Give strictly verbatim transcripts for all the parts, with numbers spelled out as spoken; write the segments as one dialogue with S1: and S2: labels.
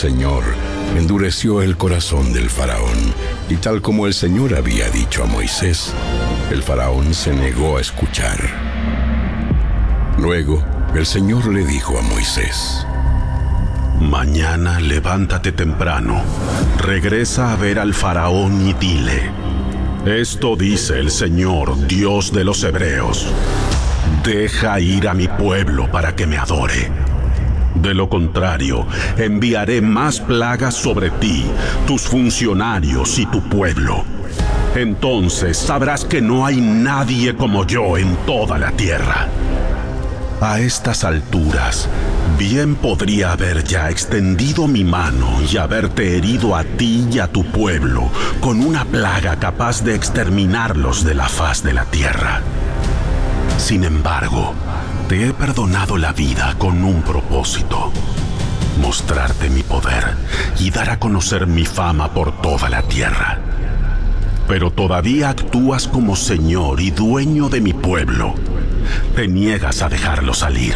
S1: Señor endureció el corazón del faraón, y tal como el Señor había dicho a Moisés, el faraón se negó a escuchar. Luego, el Señor le dijo a Moisés:
S2: Mañana levántate temprano, regresa a ver al faraón y dile: esto dice el Señor, Dios de los hebreos: deja ir a mi pueblo para que me adore. De lo contrario, enviaré más plagas sobre ti, tus funcionarios y tu pueblo. Entonces sabrás que no hay nadie como yo en toda la tierra. A estas alturas, bien podría haber ya extendido mi mano y haberte herido a ti y a tu pueblo con una plaga capaz de exterminarlos de la faz de la tierra. Sin embargo, te he perdonado la vida con un propósito: mostrarte mi poder y dar a conocer mi fama por toda la tierra. Pero todavía actúas como señor y dueño de mi pueblo. Te niegas a dejarlo salir.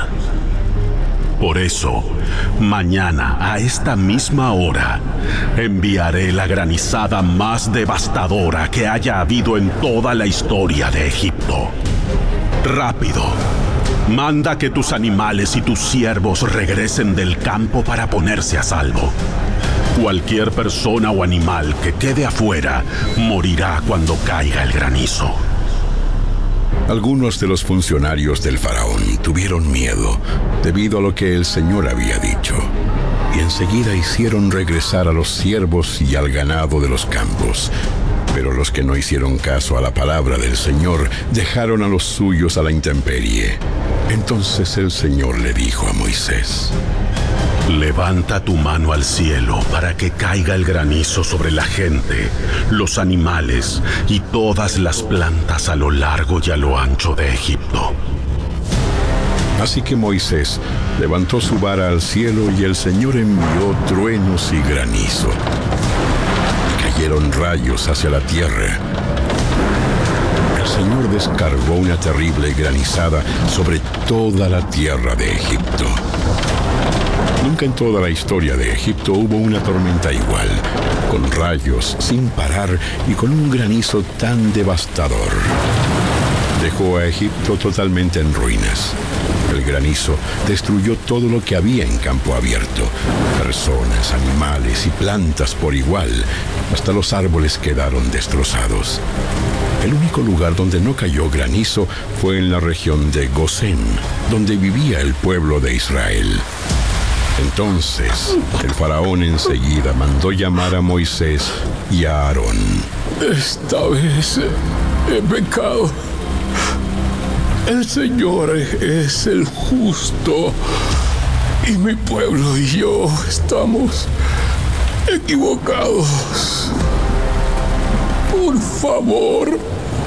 S2: Por eso, mañana a esta misma hora, enviaré la granizada más devastadora que haya habido en toda la historia de Egipto. Rápido, manda que tus animales y tus siervos regresen del campo para ponerse a salvo. Cualquier persona o animal que quede afuera morirá cuando caiga el granizo.
S1: Algunos de los funcionarios del faraón tuvieron miedo debido a lo que el Señor había dicho, y enseguida hicieron regresar a los siervos y al ganado de los campos. Pero los que no hicieron caso a la palabra del Señor dejaron a los suyos a la intemperie. Entonces el Señor le dijo a Moisés:
S2: levanta tu mano al cielo para que caiga el granizo sobre la gente, los animales y todas las plantas a lo largo y a lo ancho de Egipto.
S1: Así que Moisés levantó su vara al cielo y el Señor envió truenos y granizo. Cayeron rayos hacia la tierra. El Señor descargó una terrible granizada sobre toda la tierra de Egipto. Nunca en toda la historia de Egipto hubo una tormenta igual, con rayos sin parar y con un granizo tan devastador. Dejó a Egipto totalmente en ruinas. El granizo destruyó todo lo que había en campo abierto: personas, animales y plantas por igual. Hasta los árboles quedaron destrozados. El único lugar donde no cayó granizo fue en la región de Gosén, donde vivía el pueblo de Israel. Entonces, el faraón enseguida mandó llamar a Moisés y a Aarón.
S3: Esta vez he pecado. El Señor es el justo y mi pueblo y yo estamos equivocados. Por favor,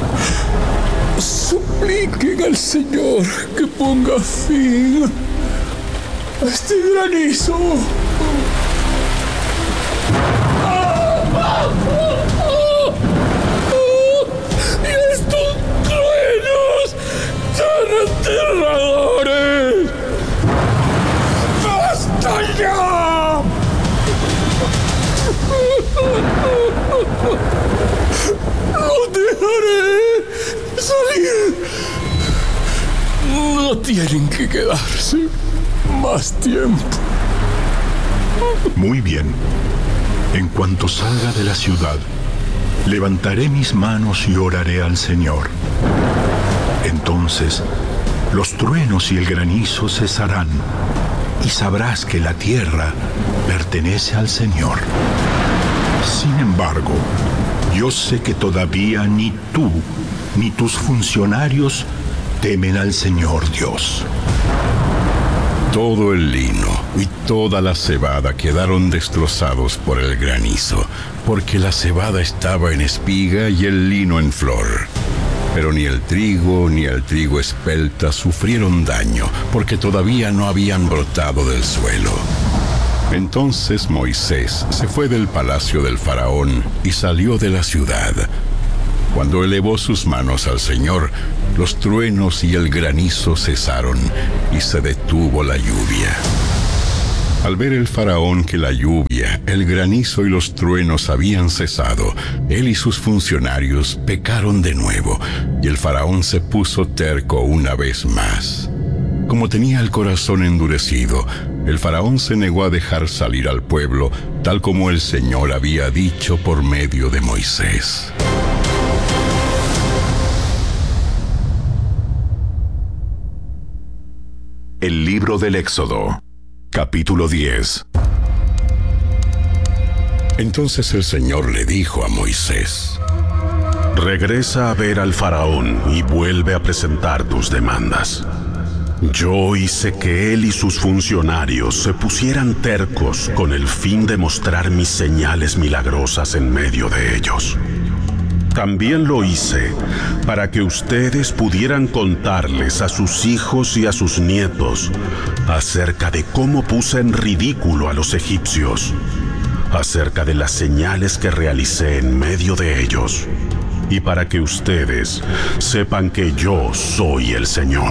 S3: supliquen al Señor que ponga fin a este granizo. ¡Y estos truenos tan aterradores! ¡Basta ya! ¡Los dejaré salir! No tienen que quedarse más tiempo.
S4: Muy bien. En cuanto salga de la ciudad, levantaré mis manos y oraré al Señor. Entonces, los truenos y el granizo cesarán, y sabrás que la tierra pertenece al Señor. Sin embargo, yo sé que todavía ni tú ni tus funcionarios temen al Señor Dios.
S1: Todo el lino y toda la cebada quedaron destrozados por el granizo, porque la cebada estaba en espiga y el lino en flor. Pero ni el trigo ni el trigo espelta sufrieron daño, porque todavía no habían brotado del suelo. Entonces Moisés se fue del palacio del faraón y salió de la ciudad. Cuando elevó sus manos al Señor, los truenos y el granizo cesaron y se detuvo la lluvia. Al ver el faraón que la lluvia, el granizo y los truenos habían cesado, él y sus funcionarios pecaron de nuevo, y el faraón se puso terco una vez más. Como tenía el corazón endurecido, el faraón se negó a dejar salir al pueblo, tal como el Señor había dicho por medio de Moisés.
S4: El libro del Éxodo, capítulo diez.
S1: Entonces el Señor le dijo a Moisés:
S2: Regresa a ver al faraón y vuelve a presentar tus demandas. Yo hice que él y sus funcionarios se pusieran tercos con el fin de mostrar mis señales milagrosas en medio de ellos. También lo hice para que ustedes pudieran contarles a sus hijos y a sus nietos acerca de cómo puse en ridículo a los egipcios, acerca de las señales que realicé en medio de ellos, y para que ustedes sepan que yo soy el Señor.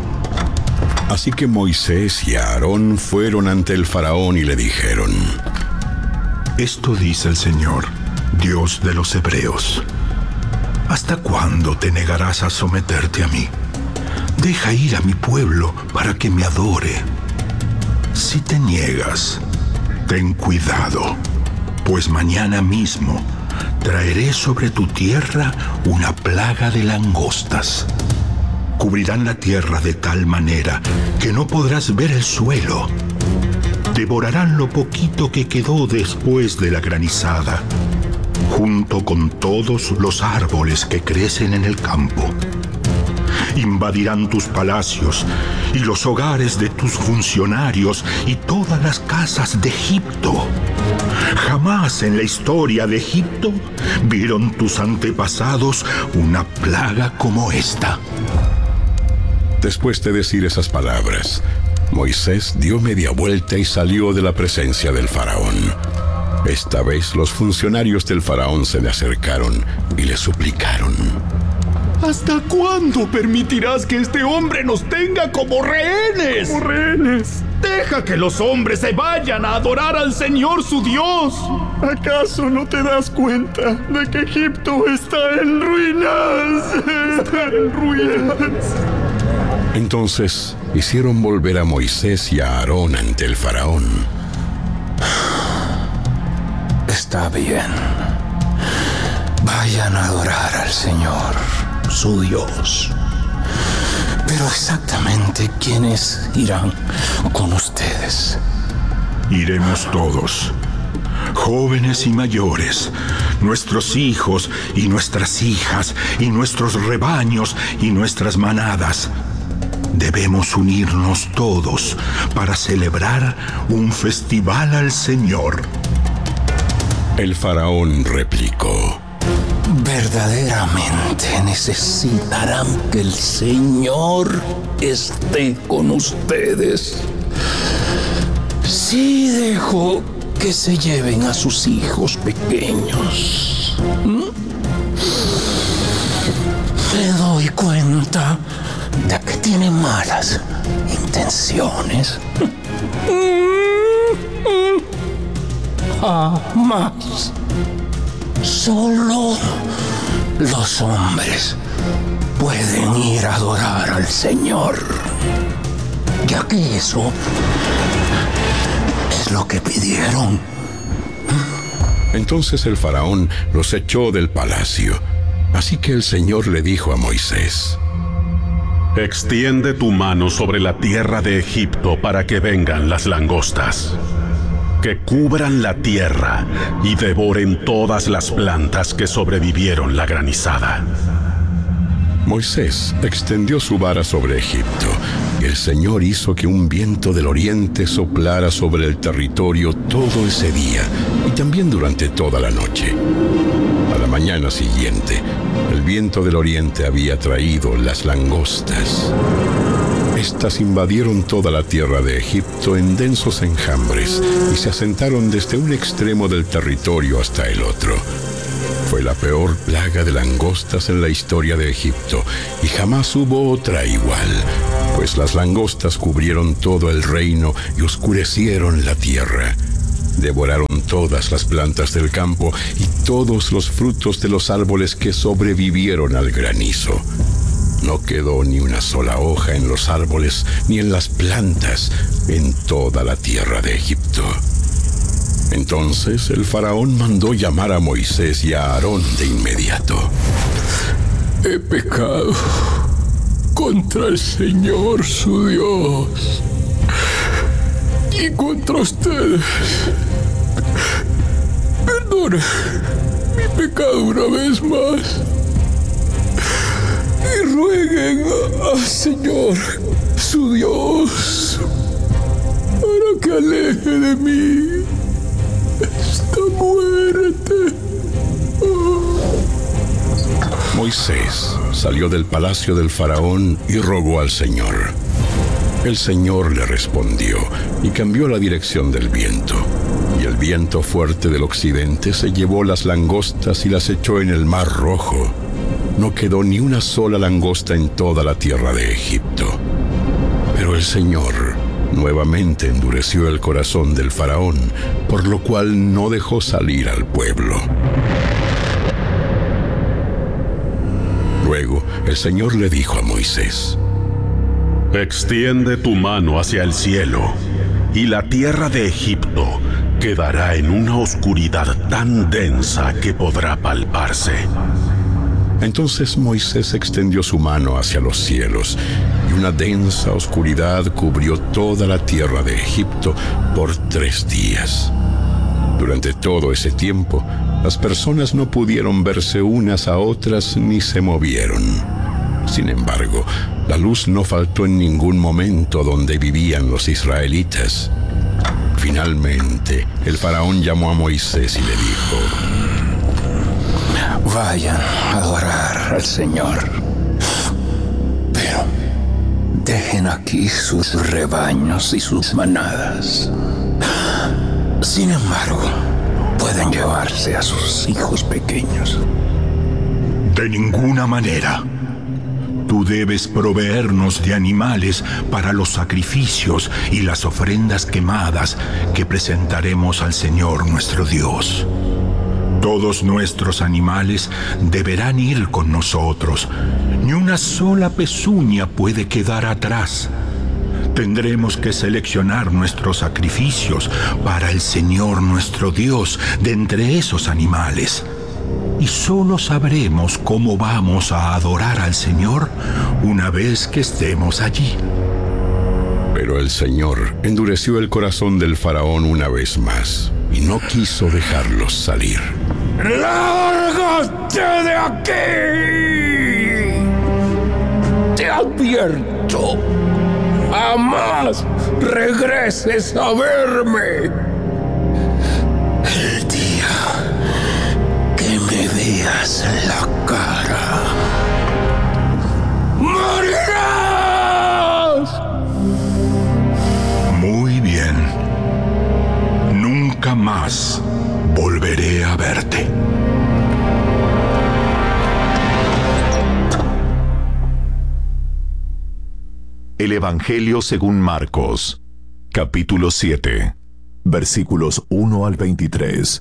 S1: Así que Moisés y Aarón fueron ante el faraón y le dijeron:
S4: Esto dice el Señor, Dios de los hebreos: ¿hasta cuándo te negarás a someterte a mí? Deja ir a mi pueblo para que me adore. Si te niegas, ten cuidado, pues mañana mismo traeré sobre tu tierra una plaga de langostas. Cubrirán la tierra de tal manera que no podrás ver el suelo. Devorarán lo poquito que quedó después de la granizada, junto con todos los árboles que crecen en el campo. Invadirán tus palacios y los hogares de tus funcionarios y todas las casas de Egipto. Jamás en la historia de Egipto vieron tus antepasados una plaga como esta.
S1: Después de decir esas palabras, Moisés dio media vuelta y salió de la presencia del faraón. Esta vez los funcionarios del faraón se le acercaron y le suplicaron:
S3: ¿Hasta cuándo permitirás que este hombre nos tenga como rehenes? Como rehenes. Deja que los hombres se vayan a adorar al Señor su Dios. ¿Acaso no te das cuenta de que Egipto está en ruinas? Está en ruinas.
S1: Entonces hicieron volver a Moisés y a Aarón ante el faraón.
S5: Está bien. Vayan a adorar al Señor, su Dios. Pero exactamente ¿quiénes irán con ustedes?
S4: Iremos todos, jóvenes y mayores, nuestros hijos y nuestras hijas, y nuestros rebaños y nuestras manadas. Debemos unirnos todos para celebrar un festival al Señor.
S1: El faraón replicó:
S5: Verdaderamente necesitarán que el Señor esté con ustedes. Si dejo que se lleven a sus hijos pequeños, ¿Mm? me doy cuenta de que tienen malas intenciones. Jamás. Solo los hombres pueden ir a adorar al Señor, ya que eso es lo que pidieron.
S1: Entonces el faraón los echó del palacio. Así que el Señor le dijo a Moisés:
S2: Extiende tu mano sobre la tierra de Egipto para que vengan las langostas, que cubran la tierra y devoren todas las plantas que sobrevivieron la granizada.
S1: Moisés extendió su vara sobre Egipto, y el Señor hizo que un viento del oriente soplara sobre el territorio todo ese día y también durante toda la noche. A la mañana siguiente, el viento del oriente había traído las langostas. Estas invadieron toda la tierra de Egipto en densos enjambres y se asentaron desde un extremo del territorio hasta el otro. Fue la peor plaga de langostas en la historia de Egipto, y jamás hubo otra igual, pues las langostas cubrieron todo el reino y oscurecieron la tierra. Devoraron todas las plantas del campo y todos los frutos de los árboles que sobrevivieron al granizo. No quedó ni una sola hoja en los árboles ni en las plantas en toda la tierra de Egipto. Entonces el faraón mandó llamar a Moisés y a Aarón de inmediato.
S5: He pecado contra el Señor su Dios y contra ustedes. Perdone mi pecado una vez más y rueguen al Señor su Dios para que aleje de mí esta muerte. Oh.
S1: Moisés salió del palacio del faraón y rogó al Señor. El Señor le respondió y cambió la dirección del viento. Y el viento fuerte del occidente se llevó las langostas y las echó en el mar Rojo. No quedó ni una sola langosta en toda la tierra de Egipto. Pero el Señor nuevamente endureció el corazón del faraón, por lo cual no dejó salir al pueblo. Luego el Señor le dijo a Moisés:
S2: extiende tu mano hacia el cielo, y la tierra de Egipto quedará en una oscuridad tan densa que podrá palparse.
S1: Entonces Moisés extendió su mano hacia los cielos, y una densa oscuridad cubrió toda la tierra de Egipto por tres días. Durante todo ese tiempo, las personas no pudieron verse unas a otras ni se movieron. Sin embargo, la luz no faltó en ningún momento donde vivían los israelitas. Finalmente, el faraón llamó a Moisés y le dijo:
S5: vayan a adorar al Señor, pero dejen aquí sus rebaños y sus manadas. Sin embargo, pueden llevarse a sus hijos pequeños.
S4: De ninguna manera. Tú debes proveernos de animales para los sacrificios y las ofrendas quemadas que presentaremos al Señor nuestro Dios. Todos nuestros animales deberán ir con nosotros. Ni una sola pezuña puede quedar atrás. Tendremos que seleccionar nuestros sacrificios para el Señor nuestro Dios de entre esos animales. Y solo sabremos cómo vamos a adorar al Señor una vez que estemos allí.
S1: Pero el Señor endureció el corazón del faraón una vez más y no quiso dejarlos salir.
S5: ¡Lárgate de aquí! Te advierto, jamás regreses a verme. El día que me veas en la cara, morirás.
S4: Muy bien. Nunca más volveré a verte.
S6: El Evangelio según Marcos, capítulo siete, versículos uno al veintitrés.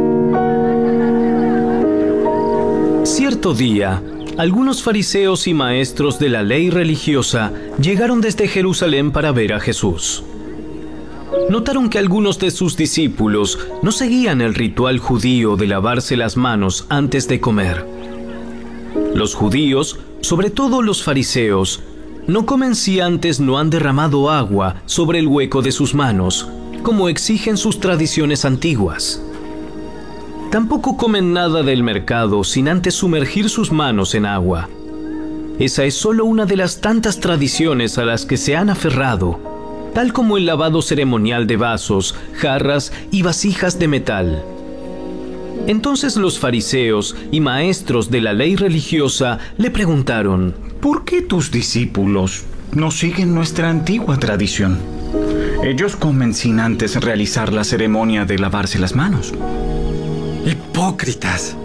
S7: Cierto día, algunos fariseos y maestros de la ley religiosa llegaron desde Jerusalén para ver a Jesús. Notaron que algunos de sus discípulos no seguían el ritual judío de lavarse las manos antes de comer. Los judíos, sobre todo los fariseos, no comen si antes no han derramado agua sobre el hueco de sus manos, como exigen sus tradiciones antiguas. Tampoco comen nada del mercado sin antes sumergir sus manos en agua. Esa es solo una de las tantas tradiciones a las que se han aferrado, tal como el lavado ceremonial de vasos, jarras y vasijas de metal. Entonces los fariseos y maestros de la ley religiosa le preguntaron:
S8: ¿por qué tus discípulos no siguen nuestra antigua tradición? Ellos comen sin antes realizar la ceremonia de lavarse las manos.
S9: Hipócritas.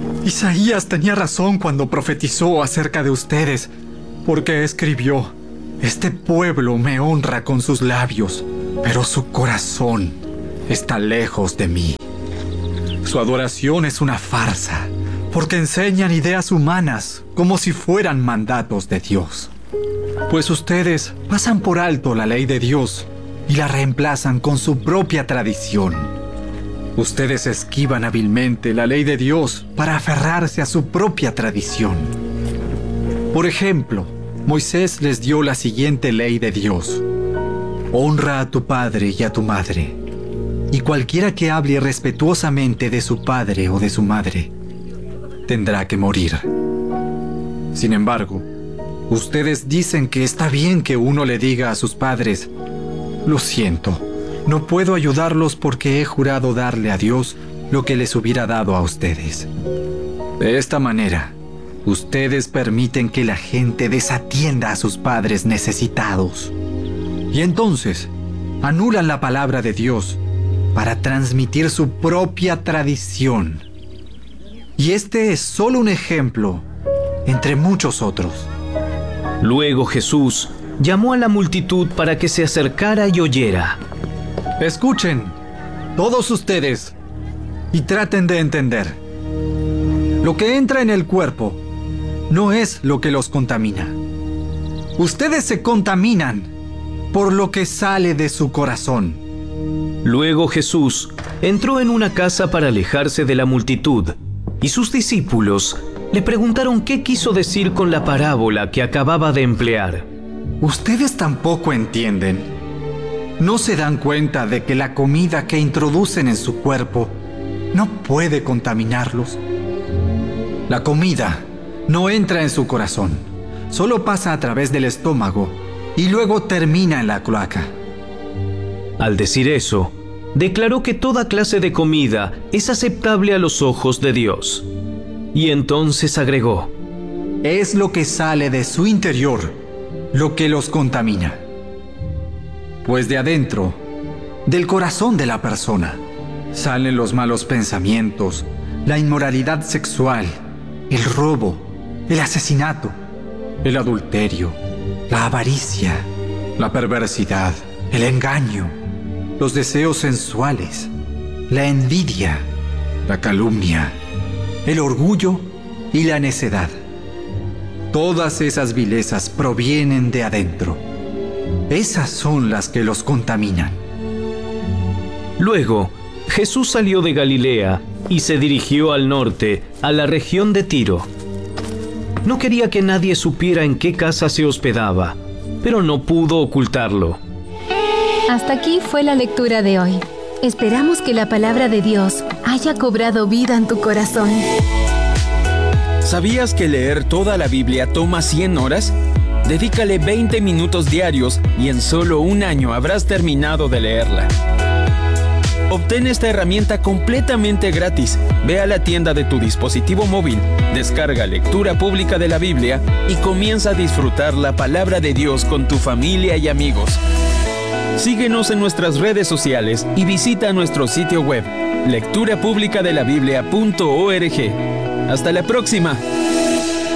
S9: Isaías tenía razón cuando profetizó acerca de ustedes, porque escribió:
S8: Este pueblo me honra con sus labios, pero su corazón está lejos de mí. Su adoración es una farsa, porque enseñan ideas humanas como si fueran mandatos de Dios. Pues ustedes pasan por alto la ley de Dios y la reemplazan con su propia tradición. Ustedes esquivan hábilmente la ley de Dios para aferrarse a su propia tradición. Por ejemplo, Moisés les dio la siguiente ley de Dios: honra a tu padre y a tu madre, y cualquiera que hable respetuosamente de su padre o de su madre tendrá que morir. Sin embargo, ustedes dicen que está bien que uno le diga a sus padres: lo siento, no puedo ayudarlos porque he jurado darle a Dios lo que les hubiera dado a ustedes. De esta manera, ustedes permiten que la gente desatienda a sus padres necesitados. Y entonces, anulan la palabra de Dios para transmitir su propia tradición. Y este es solo un ejemplo entre muchos otros.
S7: Luego Jesús llamó a la multitud para que se acercara y oyera.
S8: Escuchen, todos ustedes, y traten de entender. Lo que entra en el cuerpo no es lo que los contamina. Ustedes se contaminan por lo que sale de su corazón.
S7: Luego Jesús entró en una casa para alejarse de la multitud, y sus discípulos le preguntaron qué quiso decir con la parábola que acababa de emplear.
S8: Ustedes tampoco entienden. ¿No se dan cuenta de que la comida que introducen en su cuerpo no puede contaminarlos? La comida no entra en su corazón, solo pasa a través del estómago y luego termina en la cloaca.
S7: Al decir eso, declaró que toda clase de comida es aceptable a los ojos de Dios. Y entonces agregó:
S8: es lo que sale de su interior lo que los contamina. Pues de adentro, del corazón de la persona, salen los malos pensamientos, la inmoralidad sexual, el robo, el asesinato, el adulterio, la avaricia, la perversidad, el engaño, los deseos sensuales, la envidia, la calumnia, el orgullo y la necedad. Todas esas vilezas provienen de adentro. Esas son las que los contaminan.
S7: Luego, Jesús salió de Galilea y se dirigió al norte, a la región de Tiro. No quería que nadie supiera en qué casa se hospedaba, pero no pudo ocultarlo.
S9: Hasta aquí fue la lectura de hoy. Esperamos que la palabra de Dios haya cobrado vida en tu corazón.
S10: ¿Sabías que leer toda la Biblia toma cien horas? Dedícale veinte minutos diarios y en solo un año habrás terminado de leerla. Obtén esta herramienta completamente gratis. Ve a la tienda de tu dispositivo móvil, descarga Lectura Pública de la Biblia y comienza a disfrutar la palabra de Dios con tu familia y amigos. Síguenos en nuestras redes sociales y visita nuestro sitio web lectura pública de la biblia punto org. Hasta la próxima.